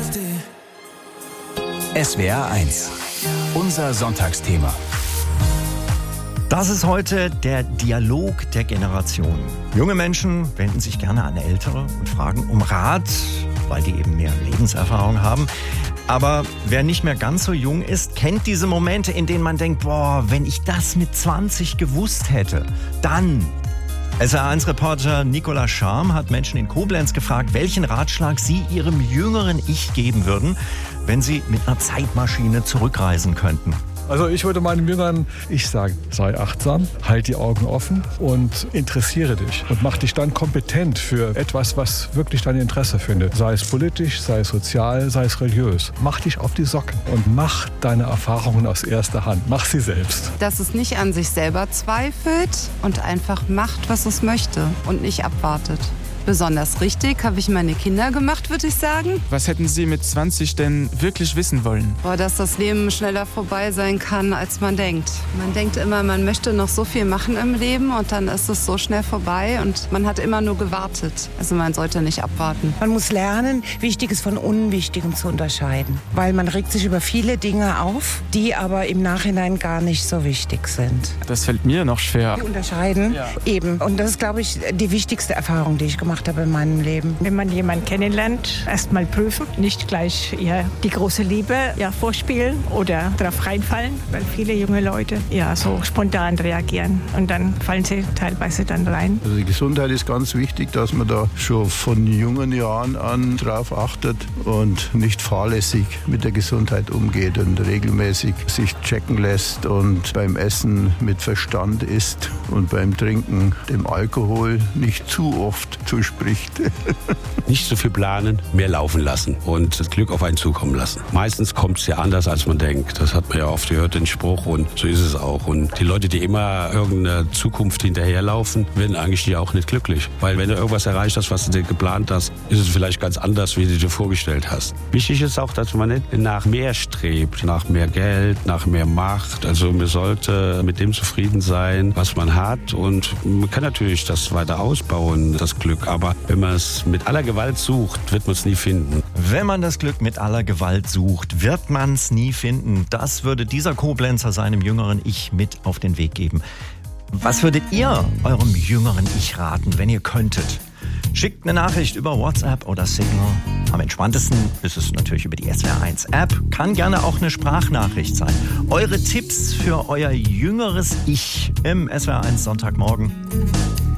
SWR 1, unser Sonntagsthema. Das ist heute der Dialog der Generationen. Junge Menschen wenden sich gerne an Ältere und fragen um Rat, weil die eben mehr Lebenserfahrung haben. Aber wer nicht mehr ganz so jung ist, kennt diese Momente, in denen man denkt, boah, wenn ich das mit 20 gewusst hätte, dann... SR1-Reporter Nicola Scharm hat Menschen in Koblenz gefragt, welchen Ratschlag sie ihrem jüngeren Ich geben würden, wenn sie mit einer Zeitmaschine zurückreisen könnten. Also ich würde meinem jüngeren Ich sagen, sei achtsam, halt die Augen offen und interessiere dich. Und mach dich dann kompetent für etwas, was wirklich dein Interesse findet. Sei es politisch, sei es sozial, sei es religiös. Mach dich auf die Socken und mach deine Erfahrungen aus erster Hand. Mach sie selbst. Dass es nicht an sich selber zweifelt und einfach macht, was es möchte und nicht abwartet. Besonders richtig habe ich meine Kinder gemacht, würde ich sagen. Was hätten Sie mit 20 denn wirklich wissen wollen? Dass das Leben schneller vorbei sein kann, als man denkt. Man denkt immer, man möchte noch so viel machen im Leben und dann ist es so schnell vorbei und man hat immer nur gewartet. Also man sollte nicht abwarten. Man muss lernen, Wichtiges von Unwichtigem zu unterscheiden. Weil man regt sich über viele Dinge auf, die aber im Nachhinein gar nicht so wichtig sind. Das fällt mir noch schwer. Die unterscheiden, eben. Und das ist, glaube ich, die wichtigste Erfahrung, die ich gemacht habe in meinem Leben. Wenn man jemanden kennenlernt, erst mal prüfen, nicht gleich die große Liebe vorspielen oder darauf reinfallen, weil viele junge Leute so spontan reagieren und dann fallen sie teilweise dann rein. Also die Gesundheit ist ganz wichtig, dass man da schon von jungen Jahren an drauf achtet und nicht fahrlässig mit der Gesundheit umgeht und regelmäßig sich checken lässt und beim Essen mit Verstand isst und beim Trinken dem Alkohol nicht zu oft zuspricht. Nicht so viel planen, mehr laufen lassen und das Glück auf einen zukommen lassen. Meistens kommt es ja anders, als man denkt. Das hat man ja oft gehört, den Spruch, und so ist es auch. Und die Leute, die immer irgendeiner Zukunft hinterherlaufen, werden eigentlich ja auch nicht glücklich. Weil wenn du irgendwas erreicht hast, was du dir geplant hast, ist es vielleicht ganz anders, wie du dir vorgestellt hast. Wichtig ist auch, dass man nicht nach mehr strebt, nach mehr Geld, nach mehr Macht. Also man sollte mit dem zufrieden sein, was man hat, und man kann natürlich das weiter ausbauen, das Glück. Aber wenn man es mit aller Gewalt sucht, wird man es nie finden. Wenn man das Glück mit aller Gewalt sucht, wird man es nie finden. Das würde dieser Koblenzer seinem jüngeren Ich mit auf den Weg geben. Was würdet ihr eurem jüngeren Ich raten, wenn ihr könntet? Schickt eine Nachricht über WhatsApp oder Signal. Am entspanntesten ist es natürlich über die SWR1-App. Kann gerne auch eine Sprachnachricht sein. Eure Tipps für euer jüngeres Ich im SWR1 Sonntagmorgen.